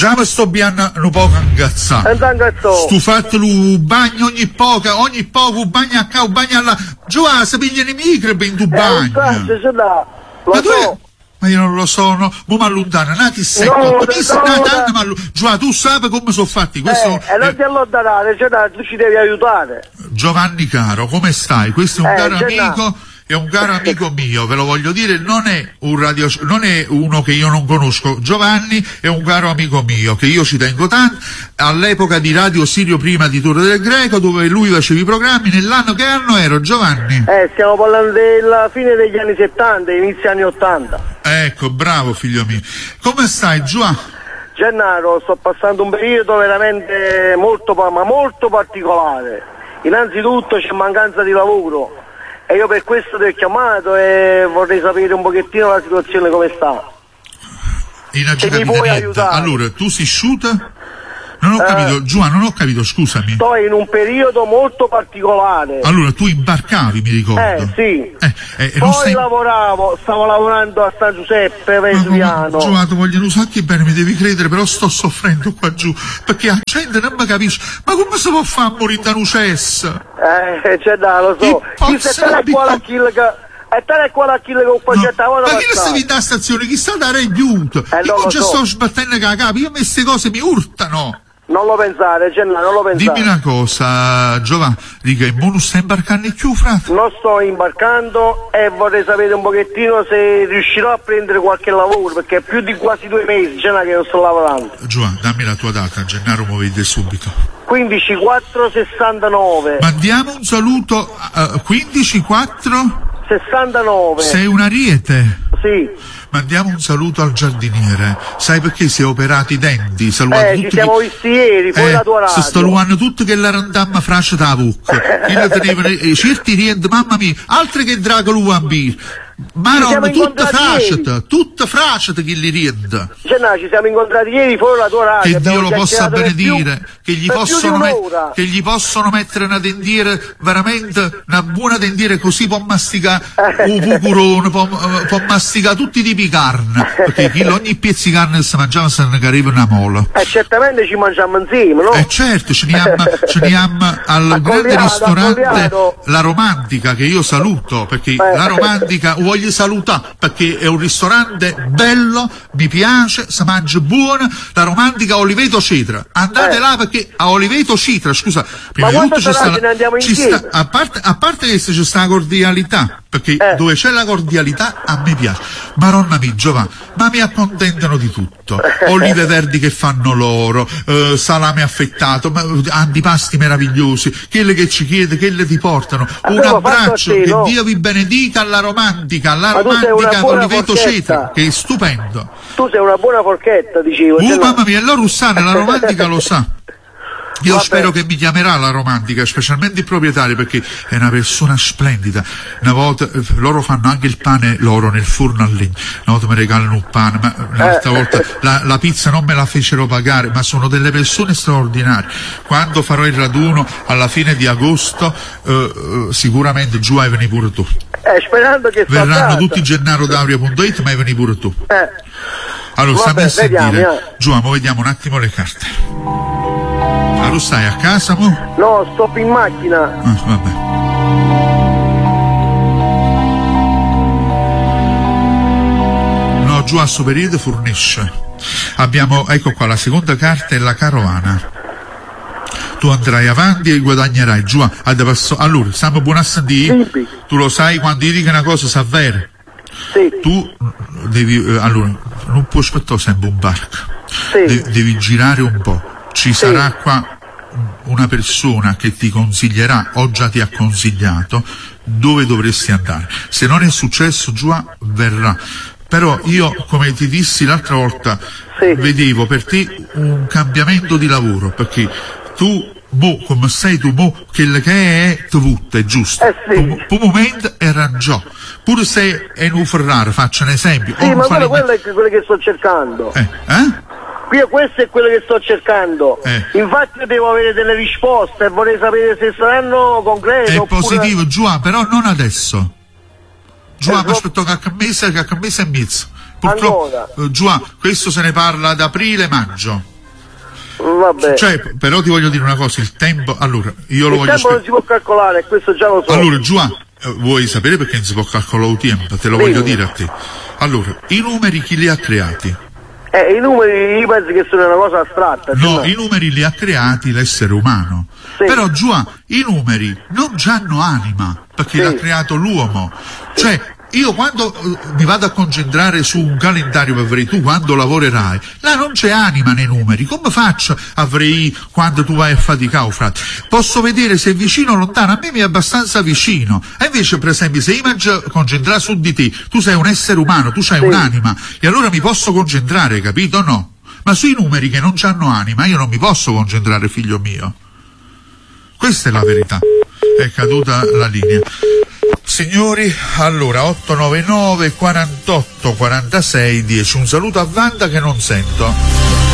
già mi sto bianno un po' ingazzato. Stu fatto il bagno ogni poco un bagno a qua, un bagno alla... Già, si pigliano i microbi in tu bagno. Ma io non lo so, no? Mo' m'allontana, nati secco. Già, tu sai come sono fatti. Questo e non ti allontanare, tu ci devi aiutare. Giovanni caro, come stai? Questo è un caro amico. È un caro amico mio, ve lo voglio dire, non è uno che io non conosco. Giovanni è un caro amico mio, che io ci tengo tanto, all'epoca di Radio Sirio prima di Torre del Greco, dove lui faceva i programmi. Nell'anno, che anno ero, Giovanni? Stiamo parlando della fine degli anni 70, inizio anni 80. Ecco, bravo figlio mio. Come stai, Giovanni? Gennaro, sto passando un periodo veramente molto particolare. Innanzitutto c'è mancanza di lavoro. E io per questo ti ho chiamato e vorrei sapere un pochettino la situazione come sta. Se mi puoi aiutare. Allora, tu sei asciutta? Non ho capito, Giovanni, non ho capito, scusami. Sto in un periodo molto particolare. Allora, tu imbarcavi, mi ricordo. Sì. Poi stavo lavorando a San Giuseppe, Vesuviano. Giovanni, voglio usare che bene, mi devi credere, però sto soffrendo qua giù, perché la gente non mi capisce. Ma come si può fare a morire da un cesso? Lo so. E tale quale che ho faccio ma chi ne stavi da stazione? Chi sta da Regiuto? Io già sto sbattendo con la capa, io queste cose mi urtano. Non lo pensare, Gennaro, non lo pensare. Dimmi una cosa, Giovanni, dica, non stai imbarcando più, frate? Non sto imbarcando e vorrei sapere un pochettino se riuscirò a prendere qualche lavoro, perché è più di quasi 2 mesi, Gennaro, che non sto lavorando. Giovanni, dammi la tua data, Gennaro mi vede subito. 15469. Mandiamo un saluto, 15469. Sei un ariete? Sì. Mandiamo un saluto al giardiniere. Sai perché si è operato i denti? Salutiamo ci siamo visti ieri, poi la tua radio. Sto luando tutto che la randamma frascia da bucca. Io tenevano certi riente, mamma mia, altri che drago luambir. Ma non, tutta frasciata che li riende. Ci siamo incontrati ieri fuori la tua radio. Che Dio lo possa benedire, che gli possono mettere una dendiere, veramente una buona dendiere, così può masticare un bucurone, può masticare tutti i tipi di carne, perché ogni pezzo di carne che si mangiava se ne cariva una mola. Certamente ci mangiamo insieme, no? Certo, ce ne abbiamo al grande ristorante La Romantica, che io saluto, perché La Romantica voglio salutare, perché è un ristorante bello, mi piace, si mangia buono. La Romantica Oliveto Citra, andate là, perché a Oliveto Citra, scusa, prima di tutto a parte che c'è sta la cordialità, perché dove c'è la cordialità a me piace. Maronna mia, Giovanni, ma mi accontentano di tutto. Olive verdi che fanno loro, salame affettato, antipasti meravigliosi, quelle che ci chiede, quelle ti portano. Un abbraccio, che Dio vi benedica alla Romantica Oliveto Citra, che è stupendo. Tu sei una buona forchetta, dicevo. Mamma mia, loro sanno, la Romantica lo sa. Io spero che mi chiamerà La Romantica, specialmente il proprietario, perché è una persona splendida. Una volta loro fanno anche il pane loro nel forno a legna, una volta mi regalano un pane, ma un'altra volta la pizza non me la fecero pagare, ma sono delle persone straordinarie. Quando farò il raduno alla fine di agosto, sicuramente giù hai venire pure tu. Sperando che verranno tutti gennarodauria.it, ma hai venire pure tu. Allora, stammi a sentire. Giù, vediamo un attimo le carte. Allora, stai a casa, mo? No, sto in macchina. Vabbè. No, giù a sto periodo fornisce. Abbiamo, ecco qua, la seconda carta è la carovana. Tu andrai avanti e guadagnerai. Giù, allora, stiamo buoni a sentire. Tu lo sai, quando io dico una cosa sa vera. Sì. Tu devi, allora, non puoi aspettare sempre un barco. Sì. Devi girare un po'. Ci sarà qua una persona che ti consiglierà, o già ti ha consigliato, dove dovresti andare. Se non è successo, giù verrà. Però io, come ti dissi l'altra volta, vedevo per te un cambiamento di lavoro, perché tu, come sei tu, quello che è dovuto, è giusto. Per un momento era già. Pure se è un Ferrari, faccio un esempio. Sì, ma quello è quello che sto cercando. Questo è quello che sto cercando. Infatti io devo avere delle risposte e vorrei sapere se saranno concrete. È positivo, Giovanni, però non adesso. Giovanni, aspetto qualche mese e mezzo. Purtroppo, Giovanni, questo se ne parla ad aprile-maggio. Vabbè. Cioè, però ti voglio dire una cosa, il tempo, allora, io lo il voglio tempo non si può calcolare, questo già lo so. Allora, Giovanni, vuoi sapere perché non si può calcolare il tempo? Te lo voglio dire a te. Allora, i numeri chi li ha creati? I numeri io penso che sono una cosa astratta. No, i numeri li ha creati l'essere umano. Sì. Però Giovanni, i numeri non hanno anima, perché l'ha creato l'uomo. Cioè, io quando mi vado a concentrare su un calendario per vedere tu quando lavorerai, là non c'è anima nei numeri. Come faccio a vedere quando tu vai a faticare, frate? Posso vedere se è vicino o lontano, a me mi è abbastanza vicino. E invece, per esempio, se io mi concentrare su di te, tu sei un essere umano, tu hai un'anima, e allora mi posso concentrare, capito o no? Ma sui numeri che non hanno anima io non mi posso concentrare, figlio mio. Questa è la verità. È caduta la linea. Signori, allora 899 48 46 10. Un saluto a Wanda che non sento.